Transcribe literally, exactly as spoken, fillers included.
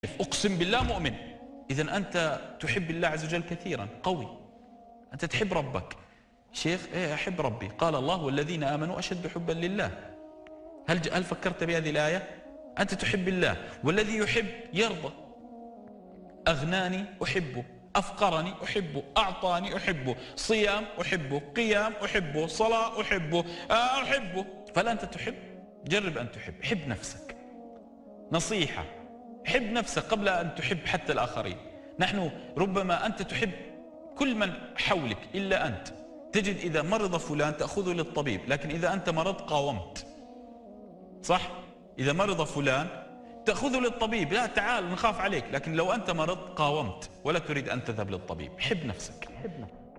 أقسم بالله مؤمن. إذا أنت تحب الله عز وجل كثيرا، قوي، أنت تحب ربك. شيخ إيه أحب ربي، قال الله والذين آمنوا أشد حبا لله. هل هل فكرت بهذه الآية؟ أنت تحب الله، والذي يحب يرضى. أغناني أحبه، أفقرني أحبه، أعطاني أحبه، صيام أحبه، قيام أحبه، صلاة أحبه، أحبه. فلا أنت تحب؟ جرب أن تحب، حب نفسك. نصيحة، حب نفسك قبل أن تحب حتى الآخرين. نحن ربما أنت تحب كل من حولك إلا أنت. تجد إذا مرض فلان تأخذه للطبيب، لكن إذا أنت مرض قاومت. صح؟ إذا مرض فلان تأخذه للطبيب، لا تعال نخاف عليك، لكن لو أنت مرض قاومت ولا تريد أن تذهب للطبيب. حب نفسك.